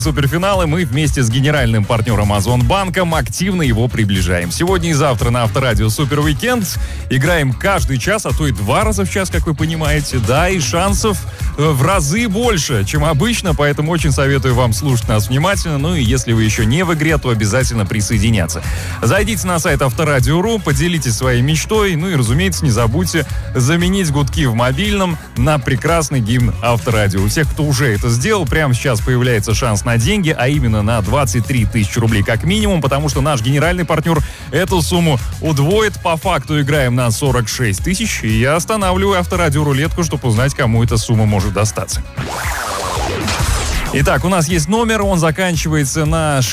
Суперфиналы мы вместе с генеральным партнером Озонбанком активно его приближаем. Сегодня и завтра на Авторадио Супер Уикенд играем каждый час, а то и 2 раза в час, как вы понимаете. Да, и шансов в разы больше, чем обычно, поэтому очень советую вам слушать нас внимательно. Ну и если вы еще не в игре, то обязательно присоединяться. Зайдите на сайт Авторадио.ру, поделитесь своей мечтой, ну и, разумеется, не забудьте заменить гудки в мобильном на прекрасный гимн Авторадио. У тех, кто уже это сделал, прямо сейчас появляется шанс на деньги, а именно на 23 тысячи рублей как минимум, потому что наш генеральный партнер эту сумму удвоит. По факту играем на 46 тысяч, и я останавливаю Авторадио рулетку, чтобы узнать, кому эта сумма может достаться. Итак, у нас есть номер, он заканчивается на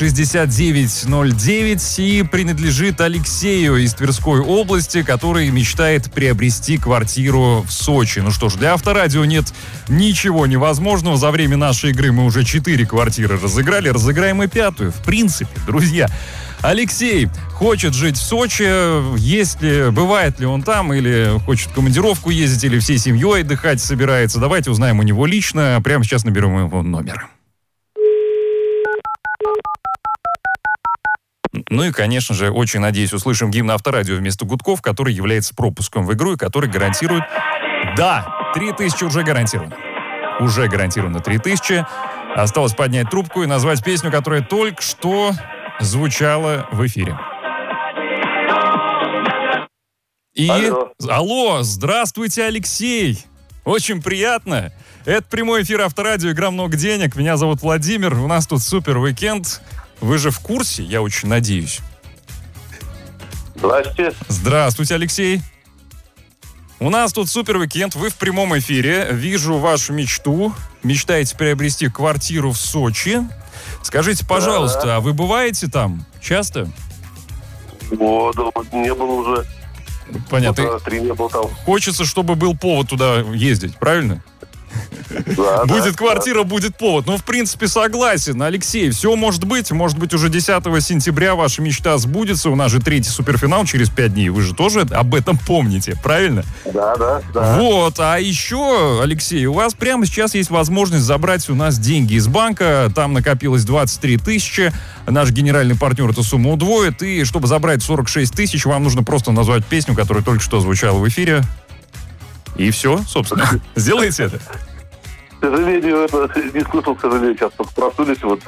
6909 и принадлежит Алексею из Тверской области, который мечтает приобрести квартиру в Сочи. Ну что ж, для Авторадио нет ничего невозможного. За время нашей игры мы уже 4 квартиры разыграли, разыграем и 5-ю. В принципе, друзья, Алексей хочет жить в Сочи. Бывает ли он там, или хочет в командировку ездить, или всей семьей отдыхать собирается. Давайте узнаем у него лично. Прямо сейчас наберем его номер. Ну и, конечно же, очень надеюсь, услышим гимн Авторадио вместо гудков, который является пропуском в игру и который гарантирует... Да, 3000 уже гарантировано. Уже гарантировано 3000. Осталось поднять трубку и назвать песню, которая только что звучала в эфире. Алло, здравствуйте, Алексей. Очень приятно. Это прямой эфир Авторадио, игра «Много денег». Меня зовут Владимир. У нас тут супер уикенд. Вы же в курсе, я очень надеюсь. Здравствуйте. Здравствуйте, Алексей. У нас тут супер уикенд. Вы в прямом эфире. Вижу вашу мечту. Мечтаете приобрести квартиру в Сочи. Скажите, пожалуйста, а вы бываете там часто? Вот, не был уже. Понятно. 3 не был там. Хочется, чтобы был повод туда ездить, правильно? Да, будет квартира, будет повод. Ну, в принципе, согласен. Алексей, все может быть. Может быть, уже 10 сентября ваша мечта сбудется. У нас же 3-й суперфинал через 5 дней. Вы же тоже об этом помните, правильно? Да. Вот. А еще, Алексей, у вас прямо сейчас есть возможность забрать у нас деньги из банка. Там накопилось 23 тысячи. Наш генеральный партнер эту сумму удвоит. И чтобы забрать 46 тысяч, вам нужно просто назвать песню, которая только что звучала в эфире. И все, собственно. Сделайте это. К сожалению, это не слышал, к сожалению, сейчас проснулись. Вот.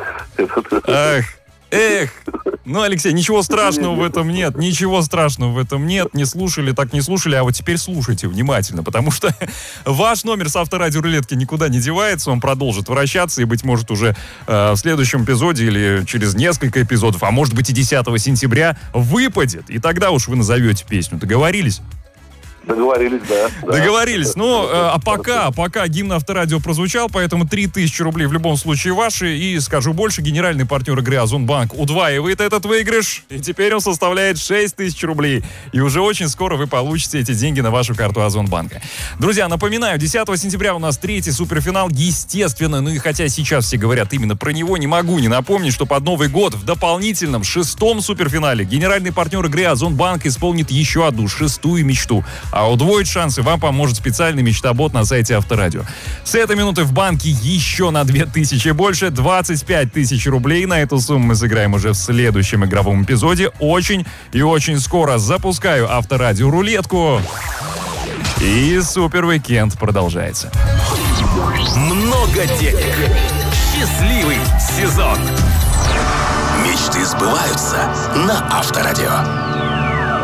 Эх. Ну, Алексей, ничего страшного в этом нет. Ничего страшного в этом нет. Не слушали, так не слушали. А вот теперь слушайте внимательно, потому что ваш номер с Авторадио рулетки никуда не девается. Он продолжит вращаться и, быть может, уже в следующем эпизоде или через несколько эпизодов, а может быть и 10 сентября выпадет. И тогда уж вы назовете песню. Договорились? Договорились, да. Договорились. Ну, а пока гимн Авторадио прозвучал, поэтому 3000 рублей в любом случае ваши. И скажу больше, генеральный партнер игры Озонбанк удваивает этот выигрыш. И теперь он составляет 6000 рублей. И уже очень скоро вы получите эти деньги на вашу карту Озонбанка. Друзья, напоминаю, 10 сентября у нас 3-й суперфинал. Естественно, ну и хотя сейчас все говорят именно про него, не могу не напомнить, что под Новый год в дополнительном 6-м суперфинале генеральный партнер игры Озонбанк исполнит еще одну 6-ю мечту. А удвоить шансы вам поможет специальный мечтобот на сайте Авторадио. С этой минуты в банке еще на 2000 больше, 25 тысяч рублей. На эту сумму мы сыграем уже в следующем игровом эпизоде. Очень и очень скоро запускаю Авторадио рулетку. И супер уикенд продолжается. Много денег. Счастливый сезон. Мечты сбываются на Авторадио.